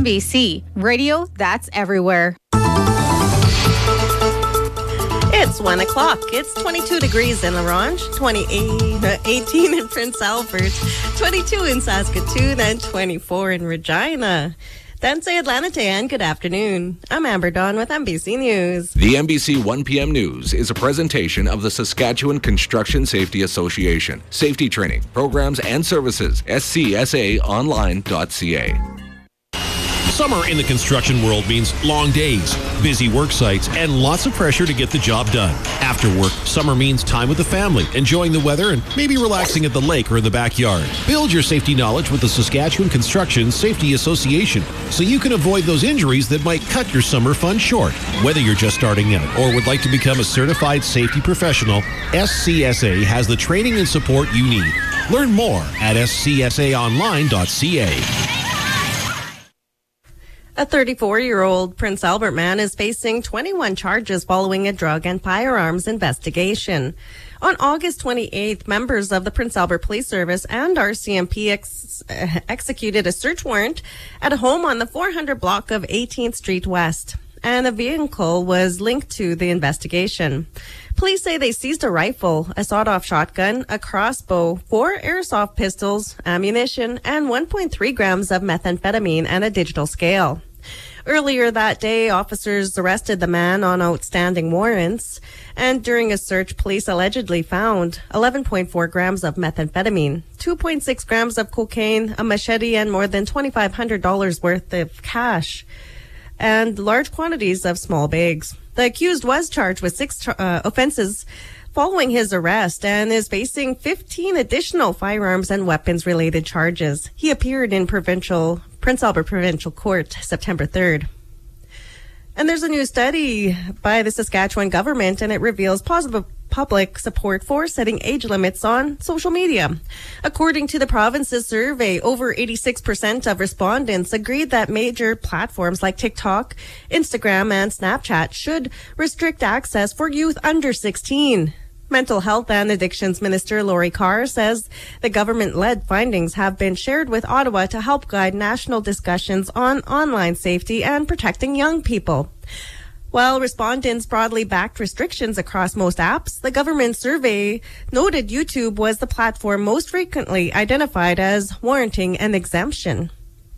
MBC, radio that's everywhere. It's 1 o'clock. It's 22 degrees in La Ronge, 18 in Prince Albert, 22 in Saskatoon, and 24 in Regina. Danse Atlanite, and good afternoon. I'm Amber Dawn with MBC News. The MBC 1 p.m. News is a presentation of the Saskatchewan Construction Safety Association. Safety training, programs, and services. scsaonline.ca. Summer in the construction world means long days, busy work sites, and lots of pressure to get the job done. After work, summer means time with the family, enjoying the weather, and maybe relaxing at the lake or in the backyard. Build your safety knowledge with the Saskatchewan Construction Safety Association so you can avoid those injuries that might cut your summer fun short. Whether you're just starting out or would like to become a certified safety professional, SCSA has the training and support you need. Learn more at scsaonline.ca. A 34-year-old Prince Albert man is facing 21 charges following a drug and firearms investigation. On August 28th, members of the Prince Albert Police Service and RCMP executed a search warrant at a home on the 400 block of 18th Street West, and a vehicle was linked to the investigation. Police say they seized a rifle, a sawed-off shotgun, a crossbow, 4 airsoft pistols, ammunition, and 1.3 grams of methamphetamine and a digital scale. Earlier that day, officers arrested the man on outstanding warrants, and during a search, police allegedly found 11.4 grams of methamphetamine, 2.6 grams of cocaine, a machete, and more than $2,500 worth of cash, and large quantities of small bags. The accused was charged with 6 offenses following his arrest and is facing 15 additional firearms and weapons-related charges. He appeared in Prince Albert Provincial Court September 3rd. And there's a new study by the Saskatchewan government, and it reveals positive public support for setting age limits on social media. According to the province's survey, over 86% of respondents agreed that major platforms like TikTok, Instagram, and Snapchat should restrict access for youth under 16. Mental Health and Addictions Minister Lori Carr says the government-led findings have been shared with Ottawa to help guide national discussions on online safety and protecting young people. While respondents broadly backed restrictions across most apps, the government survey noted YouTube was the platform most frequently identified as warranting an exemption.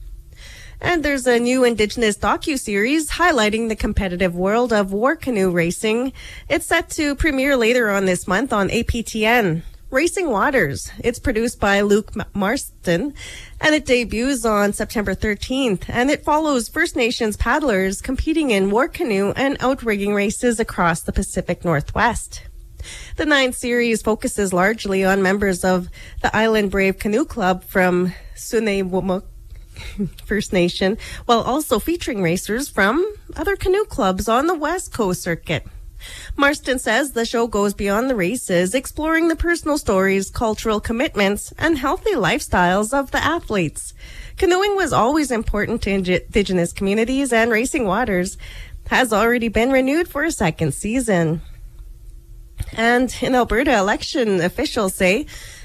And there's a new Indigenous docu-series highlighting the competitive world of war canoe racing. It's set to premiere later on this month on APTN. Racing Waters. It's produced by Luke Marston, and it debuts on September 13th. And it follows First Nations paddlers competing in war canoe and outrigging races across the Pacific Northwest. The 9th series focuses largely on members of the Island Brave Canoe Club from Sunewamuk First Nation, while also featuring racers from other canoe clubs on the West Coast circuit. Marston says the show goes beyond the races, exploring the personal stories, cultural commitments, and healthy lifestyles of the athletes. Canoeing was always important to Indigenous communities, and Racing Waters has already been renewed for a second season. And in Alberta, election officials say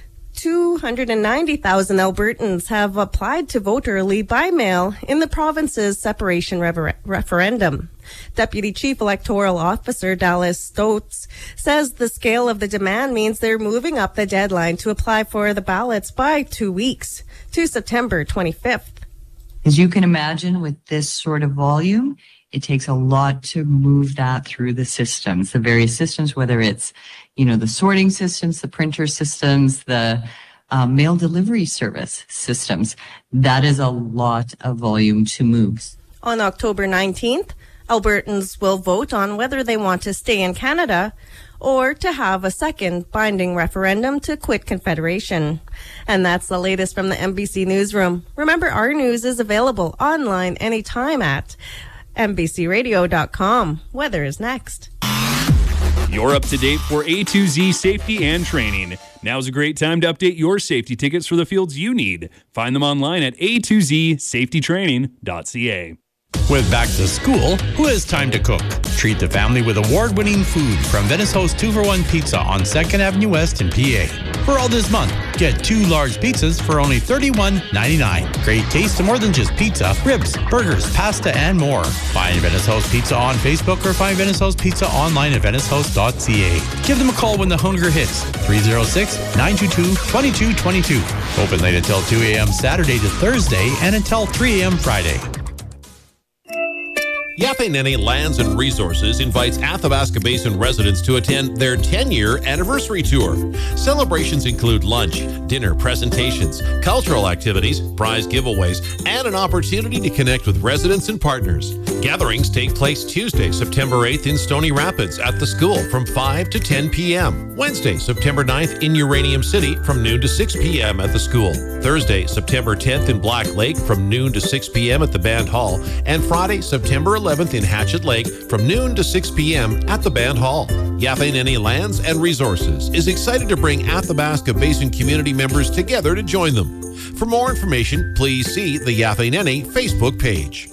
290,000 Albertans have applied to vote early by mail in the province's separation referendum. Deputy Chief Electoral Officer Dallas Stotz says the scale of the demand means they're moving up the deadline to apply for the ballots by 2 weeks to September 25th. As you can imagine, with this sort of volume, it takes a lot to move that through the systems, the various systems, whether it's, the sorting systems, the printer systems, the mail delivery service systems. That is a lot of volume to move. On October 19th, Albertans will vote on whether they want to stay in Canada or to have a second binding referendum to quit Confederation. And that's the latest from the MBC Newsroom. Remember, our news is available online anytime at mbcradio.com. Weather is next. You're up to date for A to Z safety and training. Now's a great time to update your safety tickets for the fields you need. Find them online at a2zsafetytraining.ca. With back to school, who has time to cook? Treat the family with award-winning food from Venice Host 2-for-1 Pizza on 2nd Avenue West in PA. For all this month, get 2 large pizzas for only $31.99. Great taste of more than just pizza, ribs, burgers, pasta, and more. Find Venice Host Pizza on Facebook or find Venice Host Pizza online at venicehost.ca. Give them a call when the hunger hits. 306-922-2222. Open late until 2 a.m. Saturday to Thursday and until 3 a.m. Friday. Yafe Nene Lands and Resources invites Athabasca Basin residents to attend their 10-year anniversary tour. Celebrations include lunch, dinner, presentations, cultural activities, prize giveaways, and an opportunity to connect with residents and partners. Gatherings take place Tuesday, September 8th in Stony Rapids at the school from 5 to 10 p.m. Wednesday, September 9th in Uranium City from noon to 6 p.m. at the school. Thursday, September 10th in Black Lake from noon to 6 p.m. at the Band Hall. And Friday, September 11th in Hatchet Lake from noon to 6 p.m. at the Band Hall. Yafe Nene Lands and Resources is excited to bring Athabasca Basin community members together to join them. For more information, please see the Yafe Nene Facebook page.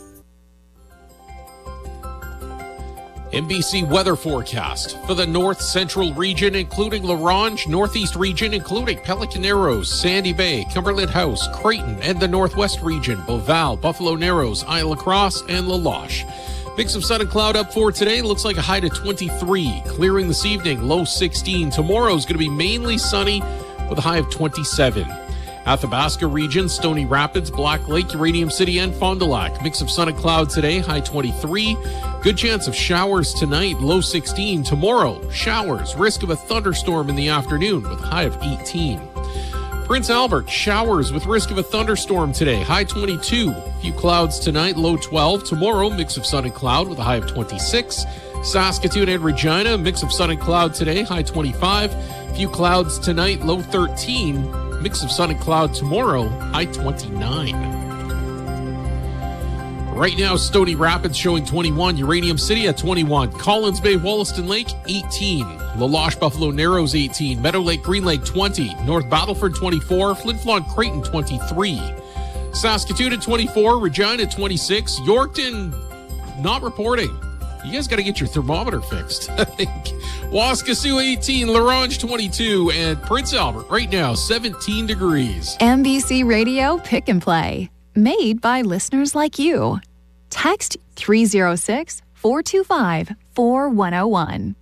NBC weather forecast for the north central region, including La Ronge, northeast region, including Pelican Narrows, Sandy Bay, Cumberland House, Creighton, and the northwest region, Beauval, Buffalo Narrows, Isle La Crosse, and La Loche. Mix of sun and cloud up for today. Looks like a high to 23. Clearing this evening, low 16. Tomorrow's going to be mainly sunny with a high of 27. Athabasca region, Stony Rapids, Black Lake, Uranium City, and Fond du Lac. Mix of sun and cloud today, high 23. Good chance of showers tonight, low 16. Tomorrow, showers. Risk of a thunderstorm in the afternoon with a high of 18. Prince Albert, showers with risk of a thunderstorm today, high 22. Few clouds tonight, low 12. Tomorrow, mix of sun and cloud with a high of 26. Saskatoon and Regina, mix of sun and cloud today, high 25. Few clouds tonight, low 13. Mix of sun and cloud tomorrow, high 29. Right now, Stony Rapids showing 21, Uranium City at 21, Collins Bay, Wollaston Lake, 18, La Loche, Buffalo Narrows, 18, Meadow Lake, Green Lake, 20, North Battleford, 24, Flin Flon, Creighton, 23, Saskatoon at 24, Regina, 26, Yorkton, not reporting. You guys got to get your thermometer fixed, I think. Waskesiu, 18, La Ronge, 22, and Prince Albert, right now, 17 degrees. NBC Radio Pick and Play. Made by listeners like you. Text 306-425-4101.